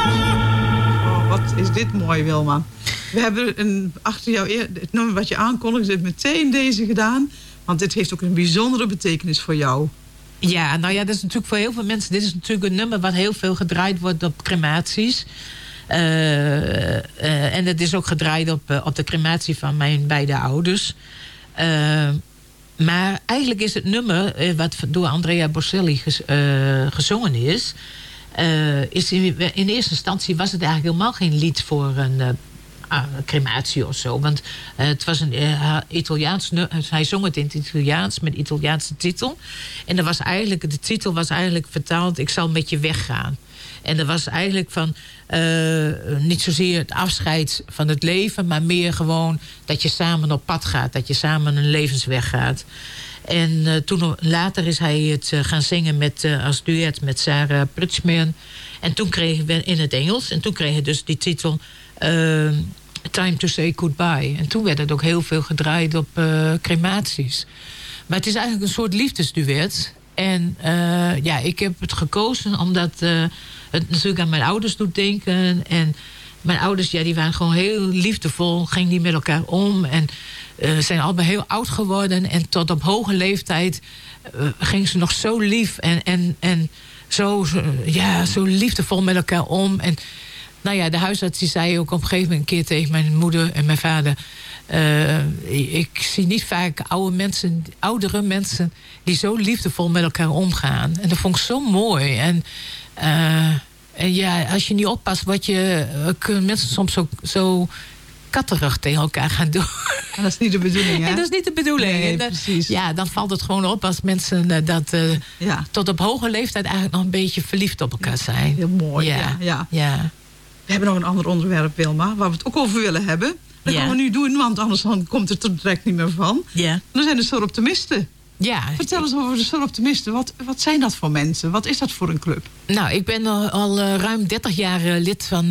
Oh, wat is dit mooi, Wilma. We hebben achter jou het nummer wat je aankondigde meteen deze gedaan. Want dit heeft ook een bijzondere betekenis voor jou. Ja, nou ja, dat is natuurlijk voor heel veel mensen. Dit is natuurlijk een nummer wat heel veel gedraaid wordt op crematies. En het is ook gedraaid op de crematie van mijn beide ouders. Maar eigenlijk is het nummer wat door Andrea Bocelli gezongen is in eerste instantie was het eigenlijk helemaal geen lied voor een crematie of zo. Want het was een Italiaans nummer. Hij zong het in het Italiaans met Italiaanse titel. En de titel was eigenlijk vertaald: ik zal met je weggaan. En dat was eigenlijk van niet zozeer het afscheid van het leven, maar meer gewoon dat je samen op pad gaat, dat je samen een levensweg gaat. En toen later is hij het gaan zingen als duet met Sarah Prutsman. En toen kregen we in het Engels. En toen kreeg hij dus die titel Time to Say Goodbye. En toen werd het ook heel veel gedraaid op crematies. Maar het is eigenlijk een soort liefdesduet. En ik heb het gekozen omdat het natuurlijk aan mijn ouders doet denken. En mijn ouders, die waren gewoon heel liefdevol. Gingen die met elkaar om. En zijn allebei heel oud geworden. En tot op hoge leeftijd gingen ze nog zo lief. En zo liefdevol met elkaar om. En nou ja, de huisarts die zei ook op een gegeven moment een keer tegen mijn moeder en mijn vader: ik zie niet vaak oudere mensen die zo liefdevol met elkaar omgaan. En dat vond ik zo mooi. En als je niet oppast, kunnen mensen soms zo katterig tegen elkaar gaan doen. En dat is niet de bedoeling, hè? En dat is niet de bedoeling. Nee, precies. Ja, dan valt het gewoon op als mensen tot op hoge leeftijd eigenlijk nog een beetje verliefd op elkaar zijn. Heel mooi, ja. We hebben nog een ander onderwerp, Wilma, waar we het ook over willen hebben. Dat gaan we nu doen, want anders komt het er direct niet meer van. Ja. Dan zijn de Soroptimisten. Ja. Vertel eens over de Soroptimisten. Wat zijn dat voor mensen? Wat is dat voor een club? Nou, ik ben al ruim 30 jaar lid van...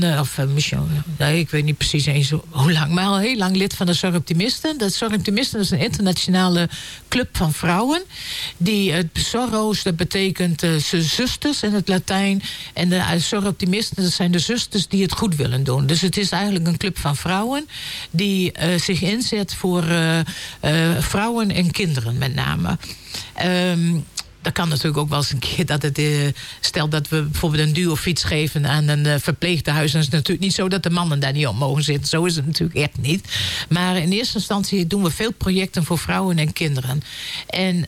ik weet niet precies eens hoe lang... maar al heel lang lid van de Soroptimisten. De Soroptimisten is een internationale club van vrouwen. Sorro's, dat betekent zusters in het Latijn. En de Soroptimisten, dat zijn de zusters die het goed willen doen. Dus het is eigenlijk een club van vrouwen... die zich inzet voor vrouwen en kinderen met name. Dat kan natuurlijk ook wel eens een keer dat het... stel dat we bijvoorbeeld een duofiets geven aan een verpleegtehuis... dan is het natuurlijk niet zo dat de mannen daar niet op mogen zitten. Zo is het natuurlijk echt niet. Maar in eerste instantie doen we veel projecten voor vrouwen en kinderen. En...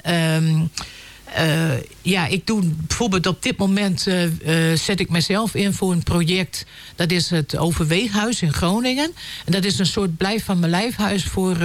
ik doe bijvoorbeeld op dit moment zet ik mezelf in voor een project. Dat is het Overweeghuis in Groningen. En dat is een soort blijf van mijn lijfhuis voor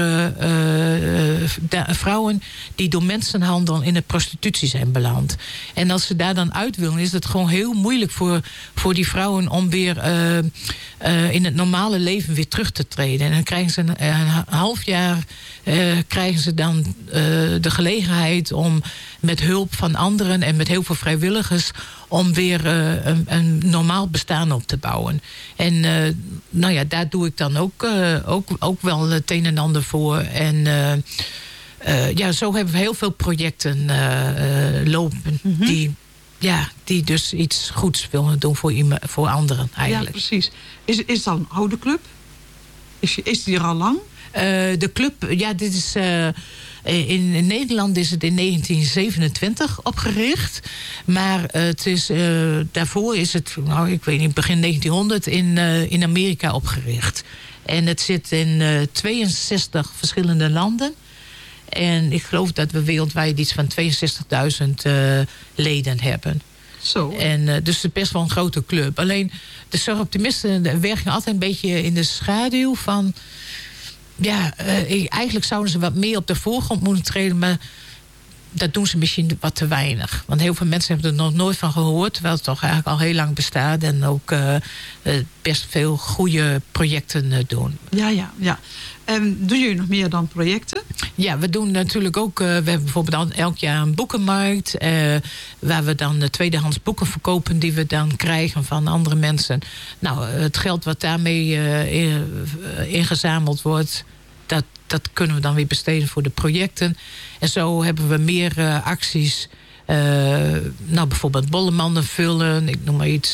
vrouwen die door mensenhandel in de prostitutie zijn beland. En als ze daar dan uit willen, is het gewoon heel moeilijk voor die vrouwen om weer in het normale leven weer terug te treden. En dan krijgen ze een half jaar krijgen ze dan de gelegenheid om met hulp van anderen en met heel veel vrijwilligers om weer een normaal bestaan op te bouwen. En daar doe ik dan ook wel het een en ander voor. En zo hebben we heel veel projecten lopen die dus iets goeds willen doen voor anderen eigenlijk. Ja, precies. Is het al een oude club? Is die er al lang? De club, dit is... in Nederland is het in 1927 opgericht. Maar het is, daarvoor is het, ik weet niet, begin 1900 in Amerika opgericht. En het zit in 62 verschillende landen. En ik geloof dat we wereldwijd iets van 62.000 leden hebben. Zo. En dus het is best wel een grote club. Alleen de Soroptimisten werken altijd een beetje in de schaduw van... eigenlijk zouden ze wat meer op de voorgrond moeten treden... maar dat doen ze misschien wat te weinig. Want heel veel mensen hebben er nog nooit van gehoord... terwijl het toch eigenlijk al heel lang bestaat... en ook best veel goede projecten doen. Ja. Doen jullie nog meer dan projecten? Ja, we doen natuurlijk ook... we hebben bijvoorbeeld elk jaar een boekenmarkt... waar we dan tweedehands boeken verkopen... die we dan krijgen van andere mensen. Nou, het geld wat daarmee ingezameld wordt... Dat kunnen we dan weer besteden voor de projecten. En zo hebben we meer acties. Bijvoorbeeld bollemanden vullen, ik noem maar iets.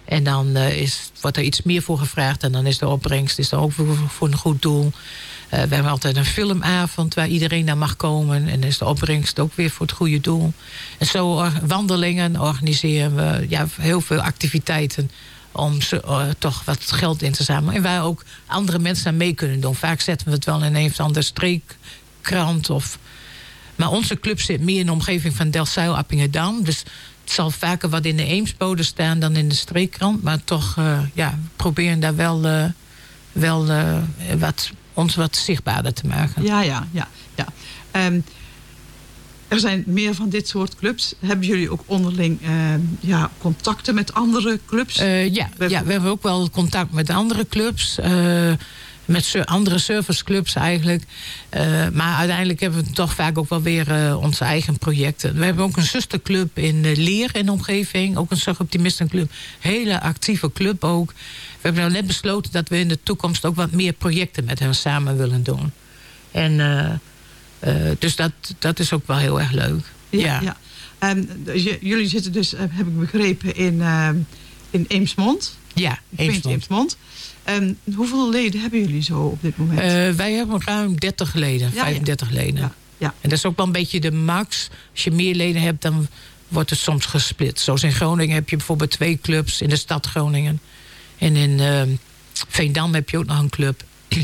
En dan wordt er iets meer voor gevraagd. En dan is de opbrengst is er ook voor een goed doel. We hebben altijd een filmavond waar iedereen naar mag komen. En dan is de opbrengst ook weer voor het goede doel. En zo wandelingen organiseren we. Ja, heel veel activiteiten om toch wat geld in te zamelen. En waar ook andere mensen aan mee kunnen doen. Vaak zetten we het wel in een of andere streekkrant. Maar onze club zit meer in de omgeving van Delfzijl, Appingedam. Dus het zal vaker wat in de Eemsbode staan dan in de streekkrant. Maar toch proberen daar wel ons wat zichtbaarder te maken. Ja. Er zijn meer van dit soort clubs. Hebben jullie ook onderling contacten met andere clubs? We hebben ook wel contact met andere clubs. Met andere serviceclubs eigenlijk. Maar uiteindelijk hebben we toch vaak ook wel weer onze eigen projecten. We hebben ook een zusterclub in Leer in de omgeving. Ook een zorgoptimistenclub. Hele actieve club ook. We hebben nou net besloten dat we in de toekomst ook wat meer projecten met hen samen willen doen. En dus dat is ook wel heel erg leuk. Ja. Jullie zitten dus, heb ik begrepen, in Eemsmond. Ja, Eemsmond. Hoeveel leden hebben jullie zo op dit moment? Wij hebben ruim 30 leden, 35 leden. Ja. En dat is ook wel een beetje de max. Als je meer leden hebt, dan wordt het soms gesplit. Zoals in Groningen heb je bijvoorbeeld 2 clubs in de stad Groningen. En in Veendam heb je ook nog een club.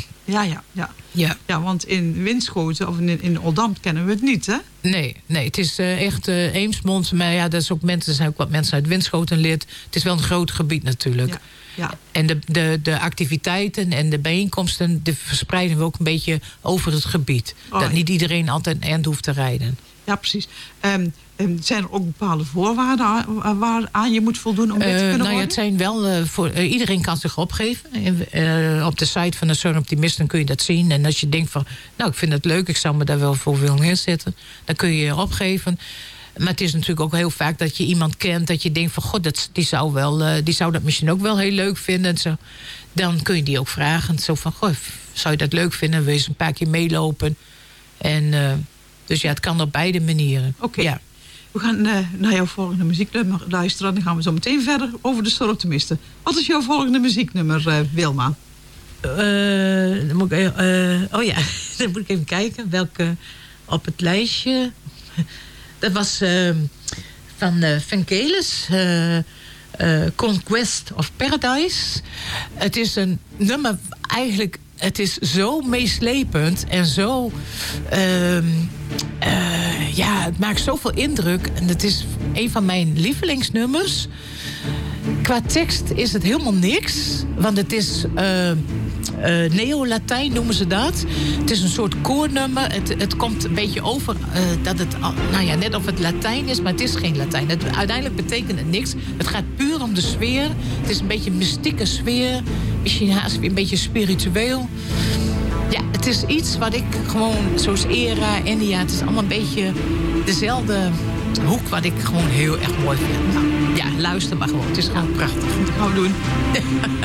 Ja, want in Winschoten of in Oldambt kennen we het niet, hè? Nee, het is echt Eemsmond. Maar ja, er zijn ook wat mensen uit Winschoten lid. Het is wel een groot gebied natuurlijk. Ja. En de activiteiten en de bijeenkomsten verspreiden we ook een beetje over het gebied. Dat niet iedereen altijd een eind hoeft te rijden. Ja, precies. Zijn er ook bepaalde voorwaarden waaraan je moet voldoen om dit te kunnen worden? Het zijn wel iedereen kan zich opgeven. Op de site van de Zorgoptimisten kun je dat zien. En als je denkt van, ik vind het leuk, ik zou me daar wel voor willen inzetten, dan kun je je opgeven. Maar het is natuurlijk ook heel vaak dat je iemand kent, dat je denkt van, god, die zou dat misschien ook wel heel leuk vinden. En zo. Dan kun je die ook vragen. Zo van, goh, zou je dat leuk vinden? Wil je eens een paar keer meelopen? En dus ja, het kan op beide manieren. Oké. Ja. We gaan naar jouw volgende muzieknummer luisteren. Dan gaan we zo meteen verder over de Zorgoptimisten. Wat is jouw volgende muzieknummer, Wilma? Dan moet ik even kijken welke op het lijstje. Dat was van Vangelis, Conquest of Paradise. Het is een nummer eigenlijk. Het is zo meeslepend en zo. Het maakt zoveel indruk. En het is een van mijn lievelingsnummers. Qua tekst is het helemaal niks. Want het is Neo-Latijn noemen ze dat. Het is een soort koornummer. Het komt een beetje over dat het net of het Latijn is, maar het is geen Latijn. Uiteindelijk betekent het niks. Het gaat puur om de sfeer. Het is een beetje een mystieke sfeer. Misschien haast weer een beetje spiritueel. Ja, het is iets wat ik gewoon, zoals Era, India, het is allemaal een beetje dezelfde hoek wat ik gewoon heel erg mooi vind. Nou, ja, luister maar gewoon. Het is gewoon prachtig. Dat gaan we doen.